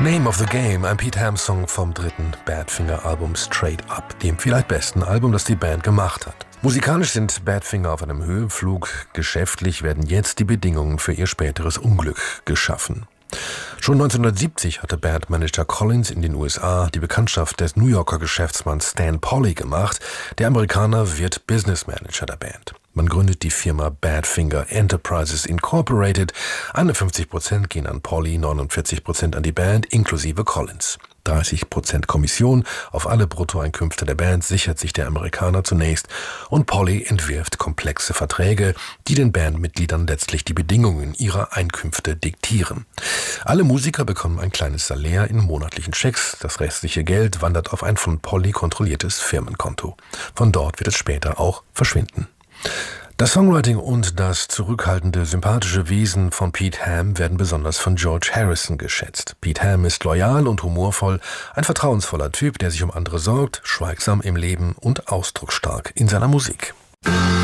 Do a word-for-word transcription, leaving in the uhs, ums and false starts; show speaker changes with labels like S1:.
S1: Name of the Game, ein Pete Ham Song vom dritten Badfinger-Album Straight Up, dem vielleicht besten Album, das die Band gemacht hat. Musikalisch sind Badfinger auf einem Höhenflug, geschäftlich werden jetzt die Bedingungen für ihr späteres Unglück geschaffen. Schon neunzehnhundertsiebzig hatte Bandmanager Collins in den U S A die Bekanntschaft des New Yorker Geschäftsmanns Stan Polly gemacht. Der Amerikaner wird Business Manager der Band. Man gründet die Firma Badfinger Enterprises Incorporated. einundfünfzig Prozent gehen an Polly, neunundvierzig Prozent an die Band, inklusive Collins. dreißig Prozent Kommission auf alle Bruttoeinkünfte der Band sichert sich der Amerikaner zunächst und Polly entwirft komplexe Verträge, die den Bandmitgliedern letztlich die Bedingungen ihrer Einkünfte diktieren. Alle Musiker bekommen ein kleines Salär in monatlichen Schecks, das restliche Geld wandert auf ein von Polly kontrolliertes Firmenkonto. Von dort wird es später auch verschwinden. Das Songwriting und das zurückhaltende, sympathische Wesen von Pete Ham werden besonders von George Harrison geschätzt. Pete Ham ist loyal und humorvoll, ein vertrauensvoller Typ, der sich um andere sorgt, schweigsam im Leben und ausdrucksstark in seiner Musik.